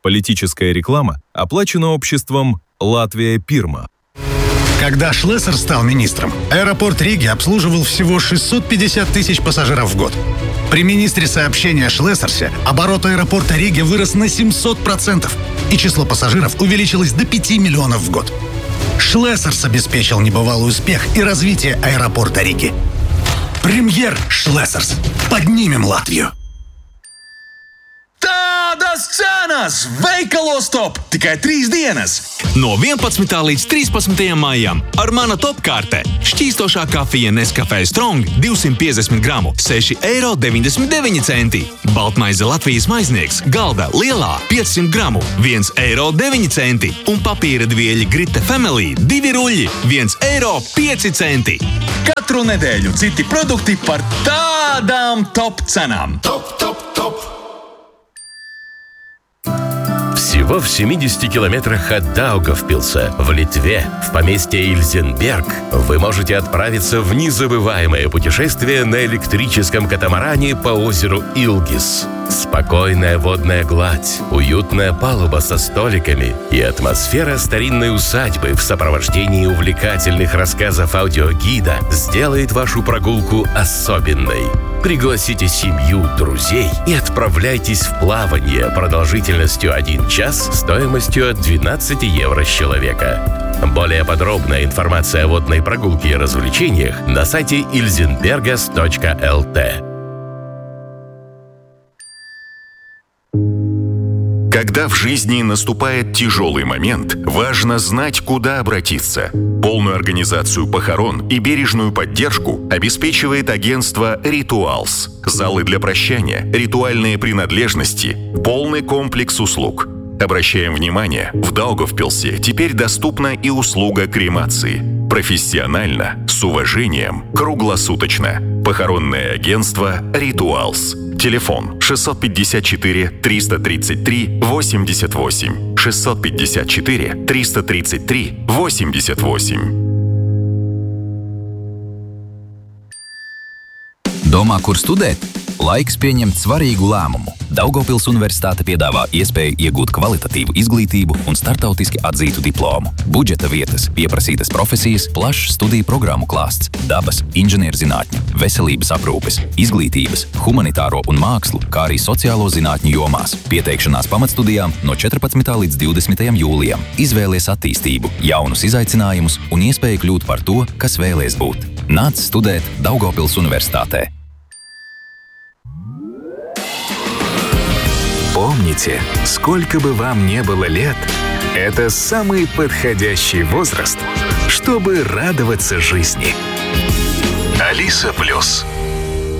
Политическая реклама оплачена обществом «Латвия Пирма». Когда Шлессер стал министром, аэропорт Риги обслуживал всего 650 тысяч пассажиров в год. При министре сообщения Шлессерсе оборот аэропорта Риги вырос на 700%, и число пассажиров увеличилось до 5 миллионов в год. Шлессерс обеспечил небывалый успех и развитие аэропорта Риги. Премьер Шлессерс. Поднимем Латвию. Tādas cenas! Veikalos top! Tikai 3 dienas! No 11. līdz 13. maijam ar mana top kārtē šķīstošā kafija Nescafé Strong 250 gramu 6,99 eiro. Baltmaize Latvijas maiznieks galda lielā 500 gramu 1,09 eiro. Un papīra dvieļi Grite Family 2 ruļļi 1,05 eiro. Katru nedēļu citi produkti par tādām top cenām. Топ, топ, топ. Всего в 70 километрах от Даугавпилса, в Литве, в поместье Ильзенберг, вы можете отправиться в незабываемое путешествие на электрическом катамаране по озеру Илгис. Спокойная водная гладь, уютная палуба со столиками и атмосфера старинной усадьбы в сопровождении увлекательных рассказов аудиогида сделает вашу прогулку особенной. Пригласите семью, друзей и отправляйтесь в плавание продолжительностью 1 час стоимостью от 12 евро с человека. Более подробная информация о водной прогулке и развлечениях на сайте ilzenbergas.lt. Когда в жизни наступает тяжелый момент, важно знать, куда обратиться. Полную организацию похорон и бережную поддержку обеспечивает агентство «Ритуалс». Залы для прощания, ритуальные принадлежности, полный комплекс услуг. Обращаем внимание, в Даугавпилсе теперь доступна и услуга кремации. Профессионально, с уважением, круглосуточно. Похоронное агентство «Ритуалс». Телефон 654-333-88. 654-333-88. Domā, kur studēt? Laiks pieņemt svarīgu lēmumu. Daugavpils Universitāte piedāvā iespēju iegūt kvalitatīvu izglītību un startautiski atzītu diplomu. Budžeta vietas, pieprasītas profesijas, plašs studiju programmu klāsts, dabas, inženierzinātņu, veselības aprūpes, izglītības, humanitāro un mākslu, kā arī sociālo zinātņu jomās. Pieteikšanās pamatstudijām no 14. līdz 20. jūlijam. Izvēlies attīstību, jaunus izaicinājumus un iespēju kļūt par to, kas vēlies būt. Nāc studēt Daugavpils Universitātē. Помните, сколько бы вам ни было лет, это самый подходящий возраст, чтобы радоваться жизни. Алиса Плюс.